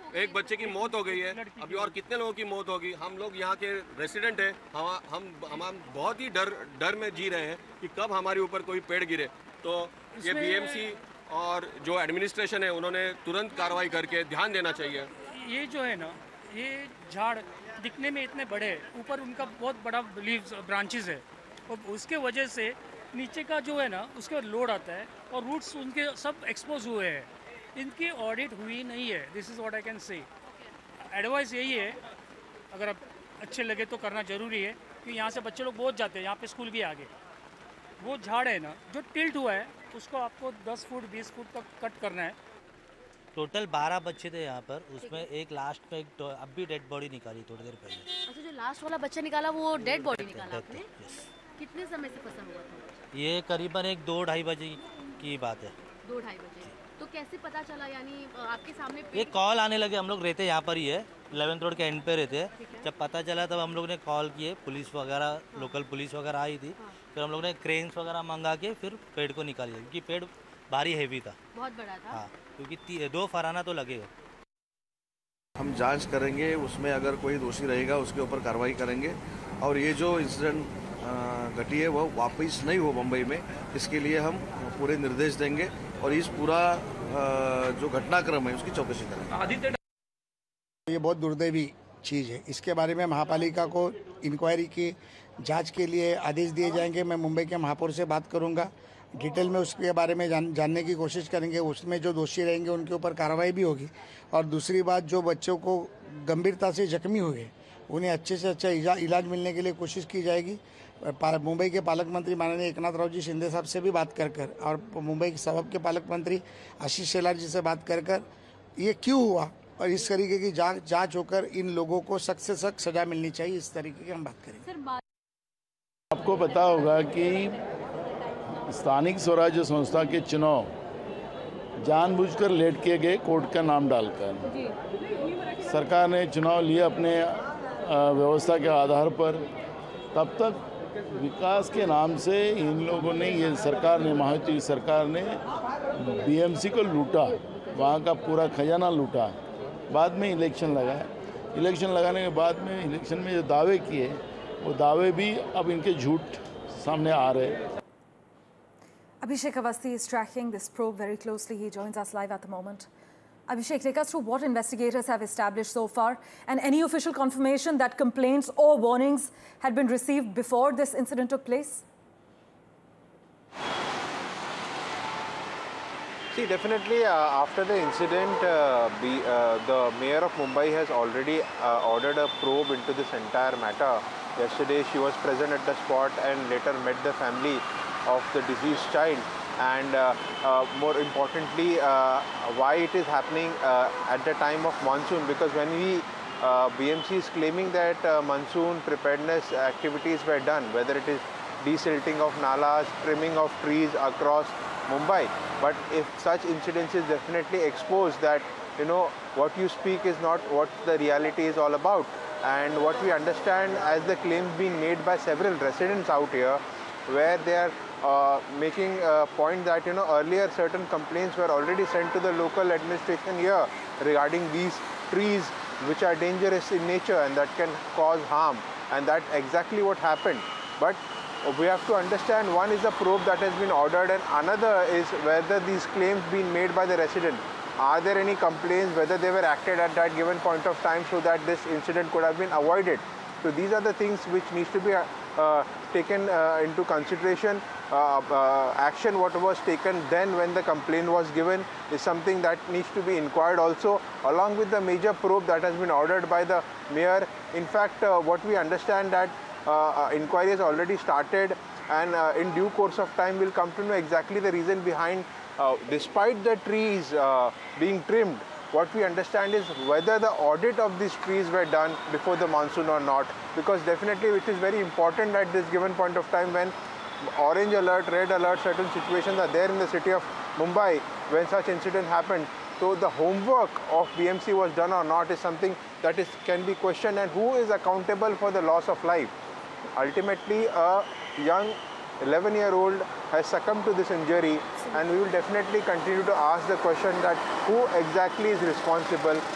एक बच्चे की मौत हो गई है, अभी और कितने लोगों की मौत होगी। हम लोग यहाँ के रेसिडेंट हैं, हम बहुत ही डर में जी रहे हैं कि कब हमारे ऊपर कोई पेड़ गिरे। तो ये बीएमसी और जो एडमिनिस्ट्रेशन है उन्होंने तुरंत कार्रवाई करके ध्यान देना चाहिए। ये जो है ना, ये झाड़ दिखने में इतने बड़े हैं, ऊपर उनका बहुत बड़ा लीव्स ब्रांचेस है और उसके वजह से नीचे का जो है ना उसके लोड आता है और रूट्स उनके सब एक्सपोज हुए हैं। इनकी ऑडिट हुई नहीं है, this is what I can say. Advice यही है, अगर आप अच्छे लगे तो करना ज़रूरी है कि यहाँ से बच्चे लोग बहुत जाते हैं, यहाँ पे स्कूल भी आगे। वो झाड़ है ना जो टिल्ट हुआ है उसको आपको 10 फुट 20 फुट तक कट करना है। टोटल 12 बच्चे थे यहाँ पर, उसमें एक लास्ट में एक अब भी डेड बॉडी निकाली थोड़ी देर पहले। अच्छा, जो लास्ट वाला बच्चा निकाला वो डेड बॉडी निकाला आपने? यस। कितने समय से फंसा हुआ था? ये करीबन एक 2-2:30 बजे की बात है। 2-2:30 बजे। तो कैसे पता चला, यानी आपके सामने ये कॉल आने लगे, हम लोग रहते यहाँ पर ही है, 11th रोड के एंड पे रहते हैं। ठीक है। जब पता चला तब हम लोग ने कॉल किए, पुलिस वगैरह लोकल पुलिस वगैरह आई थी। फिर हम लोग ने क्रेन्स वगैरह मंगा के फिर पेड़ को निकाल लिया, क्योंकि पेड़ भारी हैवी था। बहुत बड़ा था। हाँ, क्योंकि 2 फराना तो लगेगा। हम जांच करेंगे, उसमें अगर कोई दोषी रहेगा उसके ऊपर कार्रवाई करेंगे और ये जो इंसिडेंट घटी है वो वापस नहीं हो मुंबई में, इसके लिए हम पूरे निर्देश देंगे और इस पूरा जो घटनाक्रम है उसकी चौकसी करेंगे। ये बहुत दुर्दैवी चीज़ है, इसके बारे में महापालिका को इंक्वायरी की जांच के लिए आदेश दिए जाएंगे। मैं मुंबई के महापौर से बात करूंगा, डिटेल में उसके बारे में जानने की कोशिश करेंगे। उसमें जो दोषी रहेंगे उनके ऊपर कार्रवाई भी होगी। और दूसरी बात, जो बच्चों को गंभीरता से जख्मी हुए उन्हें अच्छे से अच्छा इलाज मिलने के लिए कोशिश की जाएगी। मुंबई के पालक मंत्री माननीय एकनाथ राव जी शिंदे साहब से भी बात कर और मुंबई के सबक के पालक मंत्री आशीष शेलार जी से बात कर ये क्यों हुआ और इस तरीके की जांच होकर इन लोगों को सख्त से सख्त सजा मिलनी चाहिए, इस तरीके की हम बात करेंगे। आपको पता होगा कि स्थानिक स्वराज्य संस्था के चुनाव जानबूझकर लेट किए गए कोर्ट का नाम डालकर। सरकार ने चुनाव लिए अपने व्यवस्था के आधार पर। तब तक विकास के नाम से इन लोगों ने, ये सरकार ने, महायुति सरकार ने बीएमसी को लूटा, वहाँ का पूरा खजाना लूटा। बाद में इलेक्शन लगाया, इलेक्शन लगाने के बाद में इलेक्शन में जो दावे किए वो दावे भी अब इनके झूठ सामने आ रहे हैं। Abhishek Awasthi is tracking this probe very closely. He joins us live at the moment. Abhishek, take us through what investigators have established so far and any official confirmation that complaints or warnings had been received before this incident took place? See, definitely after the incident, the mayor of Mumbai has already ordered a probe into this entire matter. Yesterday, she was present at the spot and later met the family of the deceased child. And more importantly, why it is happening at the time of monsoon, because when BMC is claiming that monsoon preparedness activities were done, whether it is desilting of nalas, trimming of trees across Mumbai, but if such incidents is definitely exposed that, you know, what you speak is not what the reality is all about. And what we understand as the claims being made by several residents out here, where they are making a point that, you know, earlier certain complaints were already sent to the local administration here regarding these trees which are dangerous in nature and that can cause harm, and that's exactly what happened. But we have to understand, one is the probe that has been ordered and another is whether these claims being made by the resident, are there any complaints, whether they were acted at that given point of time so that this incident could have been avoided. So these are the things which needs to be taken into consideration. Action what was taken then when the complaint was given is something that needs to be inquired also, along with the major probe that has been ordered by the mayor. In fact, what we understand that inquiry has already started, and in due course of time we'll come to know exactly the reason behind, despite the trees being trimmed, what we understand is whether the audit of these trees were done before the monsoon or not, because definitely it is very important at this given point of time when orange alert, red alert, certain situations are there in the city of Mumbai when such incident happened. So the homework of BMC was done or not is something that can be questioned, and who is accountable for the loss of life. Ultimately, a young 11-year-old has succumbed to this injury, and we will definitely continue to ask the question that who exactly is responsible.